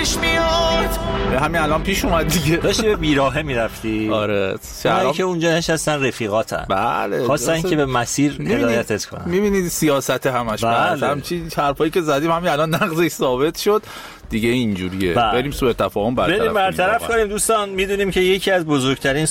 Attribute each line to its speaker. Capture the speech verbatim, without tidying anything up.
Speaker 1: پیش میاد. همین الان پیش اومد دیگه.
Speaker 2: داشتی به بیراهه میرفتی.
Speaker 1: آره
Speaker 2: شهرام که اونجا نشستن رفیقاتن.
Speaker 1: بله
Speaker 2: خواستن که به مسیر هدایتت کنن.
Speaker 1: میبینید سیاست همش بله. همچین حرفایی که زدیم همین الان نقضش ثابت شد دیگه اینجوریه. بریم سوء تفاهم برطرف
Speaker 2: بریم برطرف کنیم دوستان. میدونیم که یکی از بزرگترین